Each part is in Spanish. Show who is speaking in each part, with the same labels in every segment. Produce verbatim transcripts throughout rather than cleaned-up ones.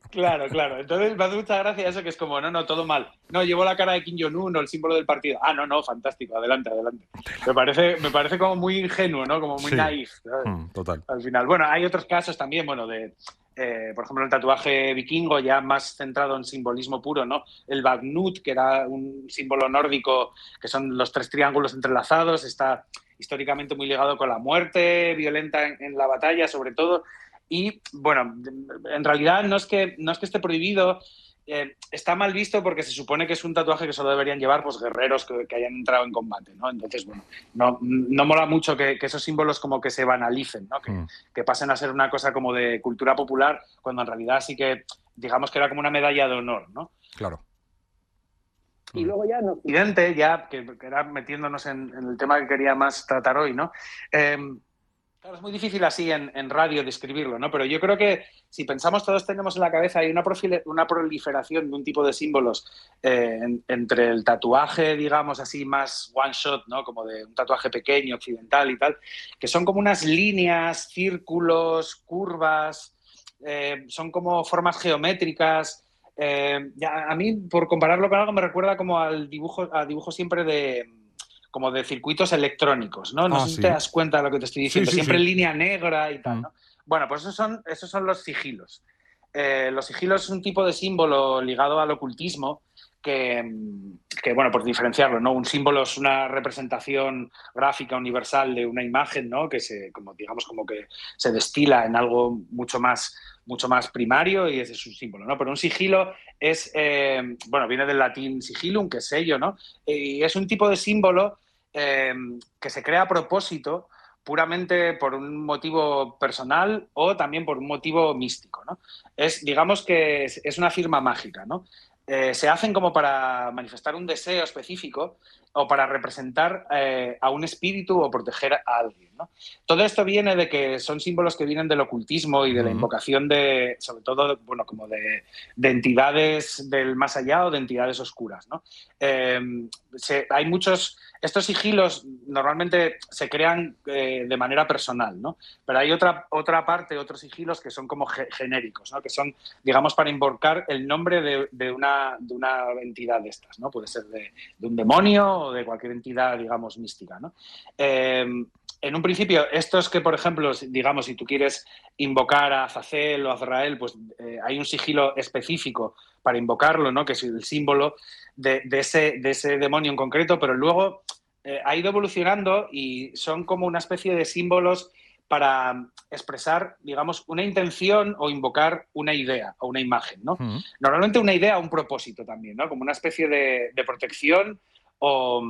Speaker 1: Claro, claro. Entonces me hace mucha gracia eso que es como, no, no, todo mal. No, llevo la cara de Kim Jong-un o el símbolo del partido. Ah, no, no, fantástico, adelante, adelante. Me parece, me parece como muy ingenuo, ¿no? Como muy
Speaker 2: Sí,
Speaker 1: naif, ¿sabes?
Speaker 2: mm, total.
Speaker 1: Al final. Bueno, hay otros casos también, bueno, de, eh, por ejemplo, el tatuaje vikingo ya más centrado en simbolismo puro, ¿no? El Bagnut, que era un símbolo nórdico, que son los tres triángulos entrelazados, está históricamente muy ligado con la muerte violenta en, en la batalla, sobre todo. Y bueno, en realidad no es que, no es que esté prohibido, eh, está mal visto porque se supone que es un tatuaje que solo deberían llevar pues, guerreros que, que hayan entrado en combate, ¿no? Entonces, bueno, no, no mola mucho que, que esos símbolos como que se banalicen, ¿no? Que,
Speaker 2: Mm,
Speaker 1: que pasen a ser una cosa como de cultura popular, cuando en realidad sí que, digamos que era como una medalla de honor, ¿no?
Speaker 2: claro.
Speaker 1: Y
Speaker 2: Mm,
Speaker 1: luego ya en Occidente, ya que, que era metiéndonos en, en, el tema que quería más tratar hoy, ¿no? Eh, Claro, es muy difícil así en, en radio describirlo, ¿no? Pero yo creo que si pensamos, todos tenemos en la cabeza, hay una, una proliferación de un tipo de símbolos eh, en, entre el tatuaje, digamos así, más one shot, ¿no? Como de un tatuaje pequeño, occidental y tal, que son como unas líneas, círculos, curvas, eh, son como formas geométricas. Eh, ya, a mí, por compararlo con algo, me recuerda como al dibujo, a dibujo siempre de como de circuitos electrónicos, ¿no? No
Speaker 2: ah,
Speaker 1: sé si te
Speaker 2: sí.
Speaker 1: das cuenta de lo que te estoy
Speaker 2: Sí,
Speaker 1: diciendo,
Speaker 2: sí,
Speaker 1: siempre
Speaker 2: sí.
Speaker 1: en línea negra y tal,
Speaker 2: Mm,
Speaker 1: ¿no? Bueno, pues esos son, esos son los sigilos. Eh, los sigilos es un tipo de símbolo ligado al ocultismo que, que, bueno, por diferenciarlo, ¿no? Un símbolo es una representación gráfica universal de una imagen, ¿no? Que se, como, digamos, como que se destila en algo mucho más, mucho más primario y ese es un símbolo, ¿no? Pero un sigilo es, eh, bueno, viene del latín sigilum, que es sello, ¿no? Y es un tipo de símbolo eh, que se crea a propósito puramente por un motivo personal o también por un motivo místico, ¿no? Es, digamos que es, es una firma mágica, ¿no? Eh, se hacen como para manifestar un deseo específico o para representar eh, a un espíritu o proteger a alguien, ¿no? Todo esto viene de que son símbolos que vienen del ocultismo y de la
Speaker 2: mm,
Speaker 1: invocación de, sobre todo, bueno, como de, de entidades del más allá o de entidades oscuras, ¿no? Eh, se, hay muchos, estos sigilos normalmente se crean eh, de manera personal, ¿no? Pero hay otra, otra parte, otros sigilos que son como ge genéricos, ¿no? Que son, digamos, para invocar el nombre de, de, una, de una entidad de estas, ¿no? Puede ser de, de un demonio o de cualquier entidad, digamos, mística, ¿no? Eh, en un principio, estos que, por ejemplo, digamos, si tú quieres invocar a Azazel o a Azrael, pues eh, hay un sigilo específico para invocarlo, ¿no? Que es el símbolo de, de, ese, de ese demonio en concreto, pero luego eh, ha ido evolucionando y son como una especie de símbolos para expresar, digamos, una intención o invocar una idea o una imagen, ¿no?
Speaker 2: mm.
Speaker 1: Normalmente una idea o un propósito también, ¿no? Como una especie de, de protección o,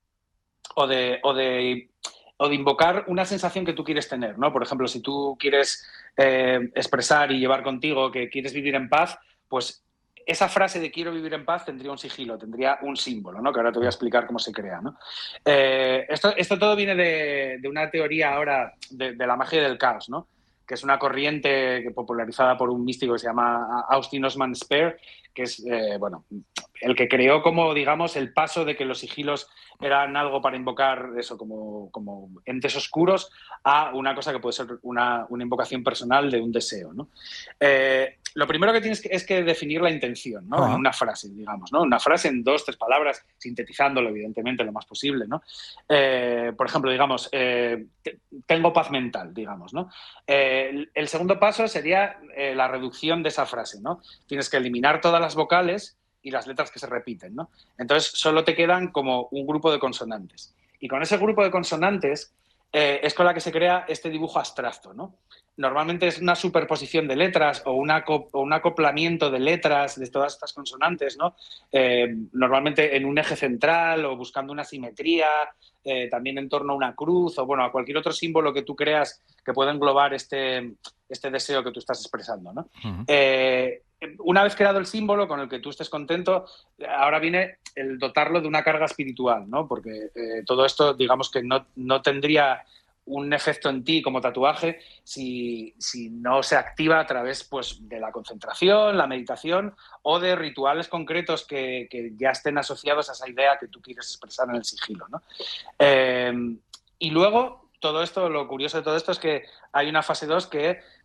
Speaker 1: o, de, o, de, o de invocar una sensación que tú quieres tener, ¿no? Por ejemplo, si tú quieres eh, expresar y llevar contigo que quieres vivir en paz, pues esa frase de quiero vivir en paz tendría un sigilo, tendría un símbolo, ¿no? Que ahora te voy a explicar cómo se crea, ¿no? Eh, esto, esto todo viene de, de una teoría ahora de, de la magia del caos, ¿no? Que es una corriente que popularizada por un místico que se llama Austin Osman Spare, que es, eh, bueno, el que creó como, digamos, el paso de que los sigilos eran algo para invocar eso, como, como entes oscuros, a una cosa que puede ser una, una invocación personal de un deseo, ¿no? Eh, lo primero que tienes que, es que definir la intención, ¿no? En
Speaker 2: Ah,
Speaker 1: una frase, digamos, ¿no? Una frase en dos, tres palabras, sintetizándolo, evidentemente, lo más posible, ¿no? Eh, por ejemplo, digamos, eh, tengo paz mental, digamos, ¿no? Eh, el, el segundo paso sería eh, la reducción de esa frase, ¿no? Tienes que eliminar todas las vocales y las letras que se repiten, ¿no? Entonces solo te quedan como un grupo de consonantes. Y con ese grupo de consonantes eh, es con la que se crea este dibujo abstracto, ¿no? Normalmente es una superposición de letras o, una, o un acoplamiento de letras de todas estas consonantes, ¿no? Eh, normalmente en un eje central o buscando una simetría, eh, también en torno a una cruz o bueno, a cualquier otro símbolo que tú creas que pueda englobar este, este deseo que tú estás expresando, ¿no?
Speaker 2: mm,
Speaker 1: Eh, una vez creado el símbolo con el que tú estés contento, ahora viene el dotarlo de una carga espiritual, ¿no? Porque eh, todo esto, digamos que no, no tendría un efecto en ti como tatuaje si, si no se activa a través pues, de la concentración, la meditación o de rituales concretos que, que ya estén asociados a esa idea que tú quieres expresar en el sigilo, ¿no? Eh, y luego, todo esto, lo curioso de todo esto es que hay una fase dos que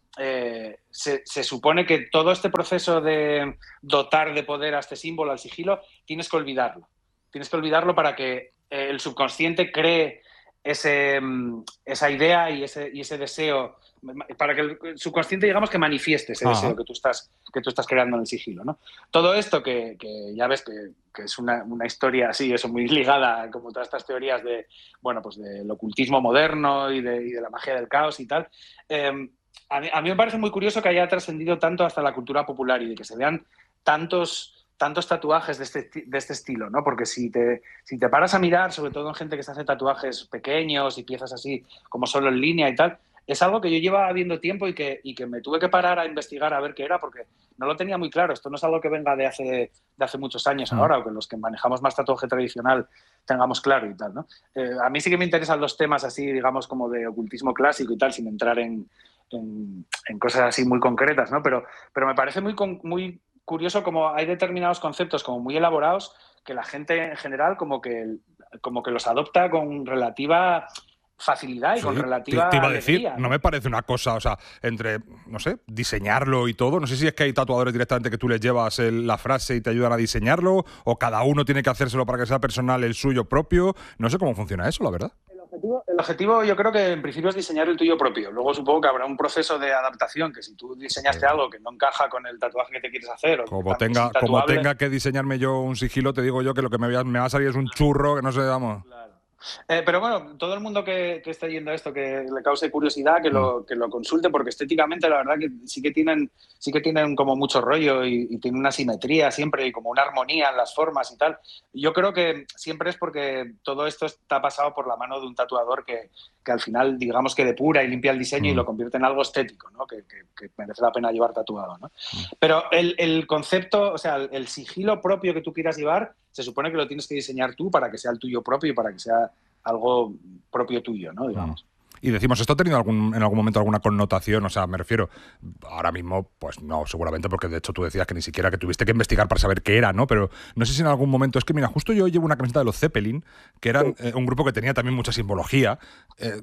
Speaker 1: eh, se, se supone que todo este proceso de dotar de poder a este símbolo, al sigilo, tienes que olvidarlo. Tienes que olvidarlo para que eh, el subconsciente cree ese, esa idea y ese, y ese deseo, para que el subconsciente, digamos, que manifieste ese deseo que tú estás, que tú estás creando en el sigilo, ¿no? Todo esto que, que ya ves que, que es una, una historia así, eso, muy ligada, como todas estas teorías de, bueno, pues del ocultismo moderno y de, y de la magia del caos y tal, eh, a, mí, a mí me parece muy curioso que haya trascendido tanto hasta la cultura popular y de que se vean tantos... tantos tatuajes de este, de este estilo, ¿no? Porque si te, si te paras a mirar, sobre todo en gente que se hace tatuajes pequeños y piezas así como solo en línea y tal, es algo que yo llevaba viendo tiempo y que, y que me tuve que parar a investigar a ver qué era, porque no lo tenía muy claro. Esto no es algo que venga de hace, de hace muchos años ahora, o que los que manejamos más tatuaje tradicional tengamos claro y tal, ¿no? Eh, a mí sí que me interesan los temas así, digamos, como de ocultismo clásico y tal, sin entrar en, en, en cosas así muy concretas, ¿no? Pero, pero me parece muy, muy curioso como hay determinados conceptos como muy elaborados que la gente en general como que, como que los adopta con relativa facilidad y sí, con relativa
Speaker 2: te, te iba a
Speaker 1: alegría,
Speaker 2: decir,
Speaker 1: ¿no?
Speaker 2: no me parece una cosa, o sea, entre, no sé, diseñarlo y todo, no sé si es que hay tatuadores directamente que tú les llevas el, la frase y te ayudan a diseñarlo, o cada uno tiene que hacérselo para que sea personal, el suyo propio, no sé cómo funciona eso, la verdad.
Speaker 1: El objetivo, el objetivo yo creo que en principio es diseñar el tuyo propio, luego supongo que habrá un proceso de adaptación, que si tú diseñaste sí. algo que no encaja con el tatuaje que te quieres hacer, o
Speaker 2: como, tenga, como tenga que diseñarme yo un sigilo, te digo yo que lo que me va, me va a salir es un churro, que no sé, vamos...
Speaker 1: Claro. Eh, pero bueno, todo el mundo que, que esté yendo a esto, que le cause curiosidad, que lo, que lo consulte, porque estéticamente la verdad que sí que tienen, sí que tienen como mucho rollo y, y tienen una simetría siempre y como una armonía en las formas y tal. Yo creo que siempre es porque todo esto está pasado por la mano de un tatuador que, que al final, digamos que depura y limpia el diseño mm. y lo convierte en algo estético, ¿no? que, que, que merece la pena llevar tatuado, ¿no? Mm. Pero el, el concepto, o sea, el, el sigilo propio que tú quieras llevar, se supone que lo tienes que diseñar tú para que sea el tuyo propio y para que sea algo propio tuyo, ¿no? Digamos.
Speaker 2: Y decimos, ¿esto ha tenido algún, en algún momento alguna connotación? O sea, me refiero, ahora mismo, pues no, seguramente, porque de hecho tú decías que ni siquiera que tuviste que investigar para saber qué era, ¿no? Pero no sé si en algún momento, es que mira, justo yo llevo una camiseta de los Zeppelin, que eran eh, un grupo que tenía también mucha simbología. Eh,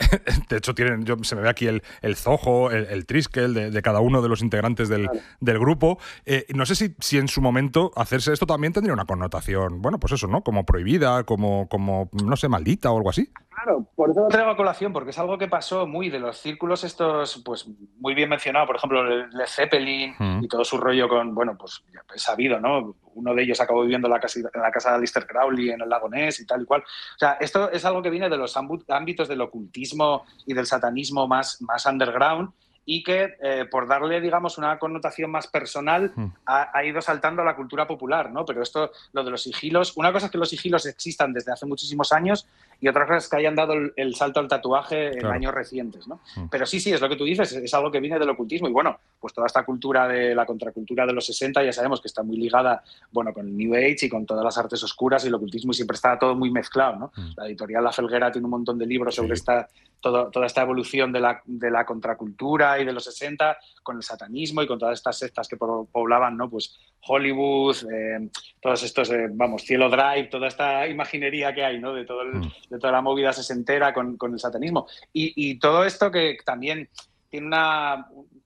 Speaker 2: de hecho, tienen, yo, se me ve aquí el, el zojo, el, el triskel de, de cada uno de los integrantes del, claro. del grupo. Eh, no sé si, si en su momento hacerse esto también tendría una connotación, bueno, pues eso, ¿no? Como prohibida, como, como no sé, maldita o algo así.
Speaker 1: Claro, por eso lo traigo a colación, porque es algo que pasó muy de los círculos estos, pues muy bien mencionado, por ejemplo, Led Zeppelin mm. y todo su rollo con, bueno, pues ya es sabido, ¿no? Uno de ellos acabó viviendo en la casa, en la casa de Aleister Crowley, en el lago Ness y tal y cual. O sea, esto es algo que viene de los ámbitos del ocultismo y del satanismo más, más underground, y que eh, por darle, digamos, una connotación más personal mm. ha, ha ido saltando a la cultura popular, ¿no? Pero esto, lo de los sigilos, una cosa es que los sigilos existan desde hace muchísimos años y otra cosa es que hayan dado el, el salto al tatuaje claro. en años recientes, ¿no? Mm. Pero sí, sí, es lo que tú dices, es, es algo que viene del ocultismo y bueno, pues toda esta cultura de la contracultura de los sesenta ya sabemos que está muy ligada, bueno, con el New Age y con todas las artes oscuras y el ocultismo y siempre está todo muy mezclado, ¿no? Mm. La editorial La Felguera tiene un montón de libros sobre sí. esta, todo, toda esta evolución de la, de la contracultura y de los sesenta con el satanismo y con todas estas sectas que poblaban, ¿no? Pues Hollywood, eh, todos estos, eh, vamos, Cielo Drive, toda esta imaginería que hay, ¿no? De, todo el, mm. de toda la movida sesentera con, con el satanismo. Y, y todo esto que también tiene una,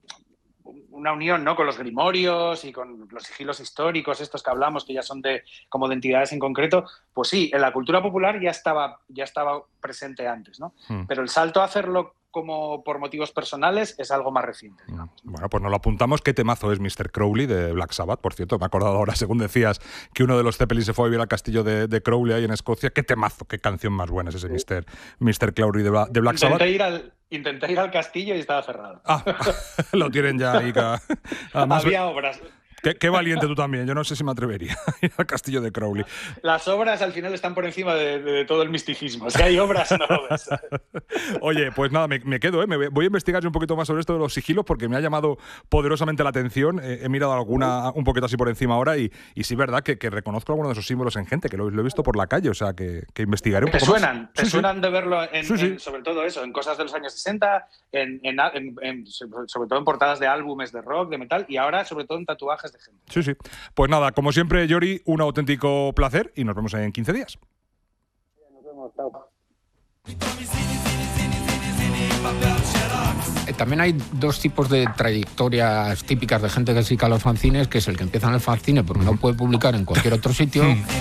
Speaker 1: una unión, ¿no? Con los grimorios y con los sigilos históricos, estos que hablamos, que ya son de como de entidades en concreto, pues sí, en la cultura popular ya estaba, ya estaba presente antes, ¿no? Mm. Pero el salto a hacerlo como por motivos personales es algo más reciente, digamos.
Speaker 2: Bueno, pues nos lo apuntamos. ¿Qué temazo es mister Crowley de Black Sabbath? Por cierto, me he acordado ahora, según decías, que uno de los Zeppelin se fue a vivir al castillo de, de Crowley ahí en Escocia. ¿Qué temazo, qué canción más buena es ese sí. mister mister Crowley de, de Black
Speaker 1: intenté
Speaker 2: Sabbath?
Speaker 1: Ir al, intenté ir al castillo y estaba cerrado.
Speaker 2: Ah, lo tienen ya ahí. Además,
Speaker 1: había obras.
Speaker 2: Qué, qué valiente tú también, yo no sé si me atrevería a ir al castillo de Crowley.
Speaker 1: Las obras al final están por encima de, de, de todo el misticismo, si hay obras no lo ves.
Speaker 2: Oye, pues nada, me, me quedo, ¿eh? me voy a investigar un poquito más sobre esto de los sigilos porque me ha llamado poderosamente la atención, eh, he mirado alguna un poquito así por encima ahora y, y sí, verdad que, que reconozco algunos de esos símbolos en gente, que lo, lo he visto por la calle, o sea, que, que investigaré un
Speaker 1: te
Speaker 2: poco
Speaker 1: suenan,
Speaker 2: más.
Speaker 1: Te
Speaker 2: sí,
Speaker 1: suenan
Speaker 2: sí.
Speaker 1: de verlo, en,
Speaker 2: sí, sí.
Speaker 1: En, sobre todo eso, en cosas de los años sesenta, en, en, en, en, sobre todo en portadas de álbumes de rock, de metal y ahora sobre todo en tatuajes de gente.
Speaker 2: Sí, sí. Pues nada, como siempre, Yori, un auténtico placer y nos vemos en quince días.
Speaker 1: Nos vemos, chao.
Speaker 3: Eh, También hay dos tipos de trayectorias típicas de gente que se dedica a los fanzines, que es el que empieza en el fanzine porque no puede publicar en cualquier otro sitio.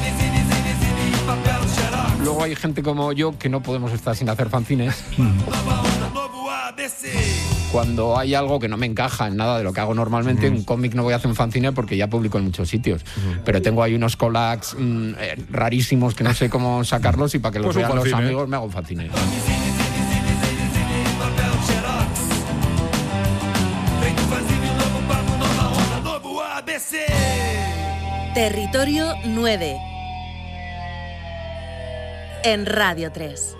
Speaker 3: Luego hay gente como yo que no podemos estar sin hacer fanzines. Cuando hay algo que no me encaja en nada de lo que hago normalmente, un cómic no voy a hacer un fanzine porque ya publico en muchos sitios. Pero tengo ahí unos collacs mmm, eh, rarísimos que no sé cómo sacarlos, y para que los
Speaker 2: Pues
Speaker 3: vean los
Speaker 2: fanzine.
Speaker 3: amigos me hago un fanzine.
Speaker 4: Territorio nueve en Radio tres.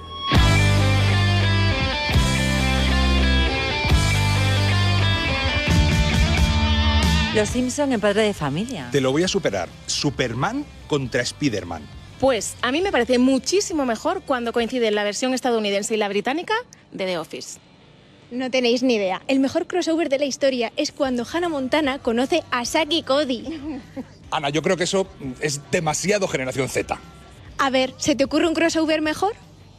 Speaker 5: Los Simpson en Padre de Familia.
Speaker 6: Te lo voy a superar. Superman contra Spiderman.
Speaker 7: Pues a mí me parece muchísimo mejor cuando coinciden la versión estadounidense y la británica de The Office.
Speaker 8: No tenéis ni idea. El mejor crossover de la historia es cuando Hannah Montana conoce a Saki Cody.
Speaker 6: Ana, yo creo que eso es demasiado generación Z.
Speaker 8: A ver, ¿se te ocurre un crossover mejor?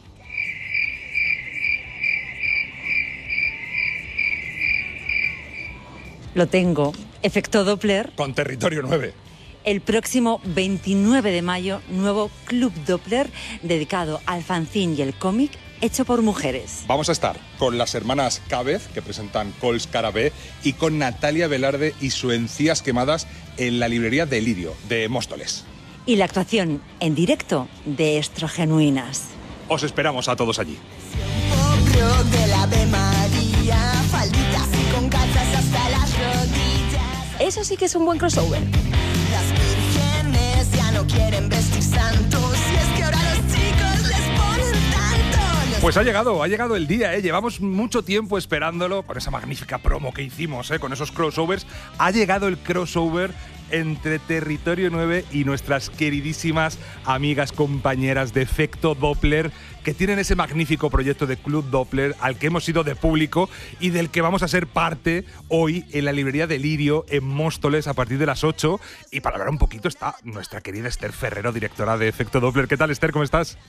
Speaker 5: Lo tengo. Efecto Doppler.
Speaker 2: Con Territorio nueve.
Speaker 5: El próximo veintinueve de mayo, nuevo Club Doppler dedicado al fanzine y el cómic hecho por mujeres.
Speaker 6: Vamos a estar con las hermanas Cábez, que presentan Cols Carabé, y con Natalia Velarde y su Encías Quemadas en la librería Delirio, de Móstoles.
Speaker 5: Y la actuación en directo de Estrogenuinas.
Speaker 2: Os esperamos a todos allí.
Speaker 7: Eso sí que es un buen crossover.
Speaker 9: Las vírgenes ya no quieren vestir santos, y es que ahora los chicos les ponen tanto. Los
Speaker 2: Pues ha llegado, ha llegado el día, ¿eh? Llevamos mucho tiempo esperándolo con esa magnífica promo que hicimos, ¿eh? Con esos crossovers. Ha llegado el crossover entre Territorio nueve y nuestras queridísimas amigas compañeras de Efecto Doppler, que tienen ese magnífico proyecto de Club Doppler al que hemos sido de público y del que vamos a ser parte hoy en la librería Delirio en Móstoles a partir de las ocho. Y para hablar un poquito está nuestra querida Esther Ferrero, directora de Efecto Doppler. ¿Qué tal, Esther? ¿Cómo estás?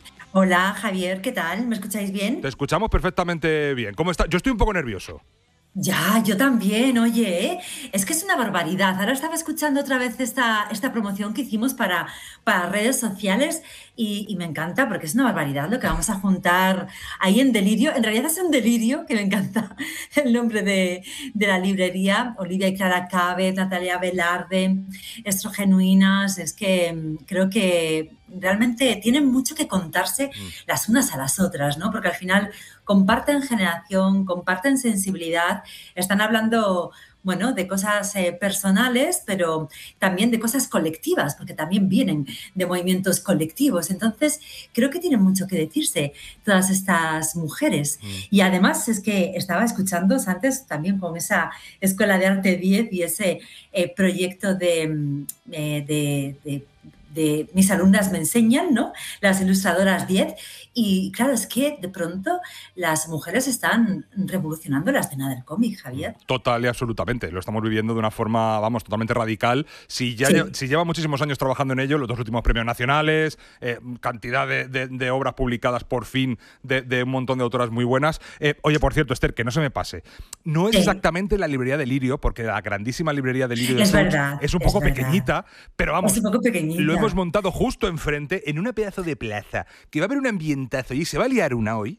Speaker 10: Hola, Javier, ¿qué tal? ¿Me escucháis bien?
Speaker 2: Te escuchamos perfectamente bien. ¿Cómo estás? Yo estoy un poco nervioso.
Speaker 10: Ya, yo también, oye, ¿eh? Es que es una barbaridad. Ahora estaba escuchando otra vez esta, esta promoción que hicimos para, para redes sociales y, y me encanta porque es una barbaridad lo que vamos a juntar ahí en Delirio. En realidad es un delirio, que me encanta el nombre de, de la librería. Olivia y Clara Cábez, Natalia Velarde, Estrogenuinas. Es que mm, creo que realmente tienen mucho que contarse las unas a las otras, ¿no? Porque al final comparten generación, comparten sensibilidad, están hablando, bueno, de cosas eh, personales, pero también de cosas colectivas, porque también vienen de movimientos colectivos. Entonces, creo que tienen mucho que decirse todas estas mujeres. Mm. Y además es que estaba escuchando antes también con esa Escuela de Arte diez y ese eh, proyecto de, eh, de, de de mis alumnas me enseñan, ¿no? Las ilustradoras diez. Y claro, es que de pronto las mujeres están revolucionando la escena del cómic, Javier.
Speaker 2: Total y absolutamente. Lo estamos viviendo de una forma, vamos, totalmente radical. Si ya
Speaker 10: Sí.
Speaker 2: lle- si lleva muchísimos años trabajando en ello, los dos últimos premios nacionales, eh, cantidad de, de- de obras publicadas por fin de, de un montón de autoras muy buenas. Eh, oye, por cierto, Esther, que no se me pase. No es
Speaker 10: Sí.
Speaker 2: exactamente la librería Delirio, porque la grandísima librería Delirio de
Speaker 10: Es
Speaker 2: Such
Speaker 10: verdad,
Speaker 2: es un
Speaker 10: es
Speaker 2: poco
Speaker 10: verdad.
Speaker 2: pequeñita, pero vamos,
Speaker 10: Es un poco pequeñita.
Speaker 2: lo hemos montado justo enfrente, en una pedazo de plaza, que va a haber un ambientazo y se va a liar una hoy.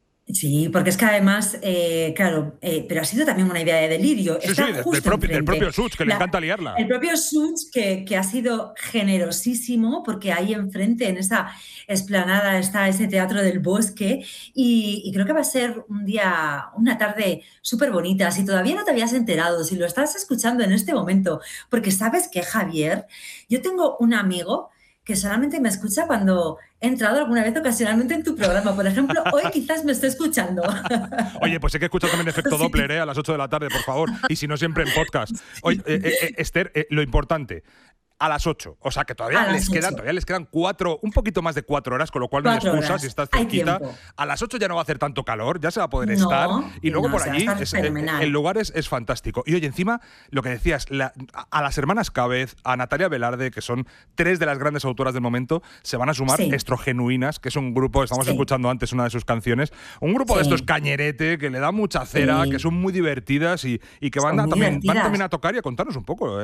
Speaker 10: Sí, porque es que además, eh, claro, eh, pero ha sido también una idea de Delirio.
Speaker 2: Sí,
Speaker 10: Está
Speaker 2: sí, del,
Speaker 10: justo
Speaker 2: del propio, del
Speaker 10: enfrente.
Speaker 2: propio Such, que le
Speaker 10: La-
Speaker 2: encanta liarla.
Speaker 10: El propio Such, que, que ha sido generosísimo, porque ahí enfrente, en esa explanada, está ese Teatro del Bosque, y, y creo que va a ser un día, una tarde súper bonita. Si todavía no te habías enterado, si lo estás escuchando en este momento, porque sabes que, Javier, yo tengo un amigo que solamente me escucha cuando he entrado alguna vez ocasionalmente en tu programa. Por ejemplo, hoy quizás me esté escuchando.
Speaker 2: Oye, pues hay que escuchar también Efecto
Speaker 10: Sí.
Speaker 2: Doppler, ¿eh? A las ocho de la tarde, por favor. Y si no, siempre en podcast. Oye, eh, eh, eh, Esther, eh, lo importante. a las ocho. O sea que todavía les quedan, todavía les quedan cuatro, un poquito más de cuatro horas, con lo cual no hay excusa horas. Si estás cerquita. A las ocho ya no va a hacer tanto calor, ya se va a poder no, estar. Y luego no, por allí es, el lugar es, es fantástico. Y oye, encima, lo que decías, la, a las hermanas Cávez, a Natalia Velarde, que son tres de las grandes autoras del momento, se van a sumar sí. Estrogenuinas, que es un grupo, estamos sí. escuchando antes una de sus canciones, un grupo sí. de estos cañerete, que le da mucha cera, sí. que son muy divertidas y, y que van, a, también, van también a tocar y a contarnos un poco.